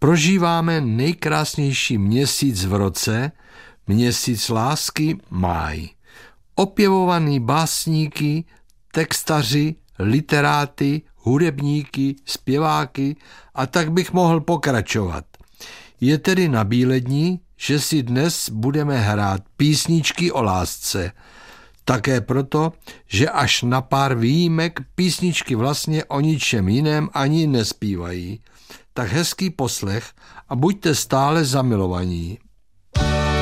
Prožíváme nejkrásnější měsíc v roce, měsíc lásky máj. Opěvovaný básníky, textaři, literáty, hudebníky, zpěváky a tak bych mohl pokračovat. Je tedy nabílední, že si dnes budeme hrát písničky o lásce. Také proto, že až na pár výjimek písničky vlastně o ničem jiném ani nespívají. Tak hezký poslech a buďte stále zamilovaní.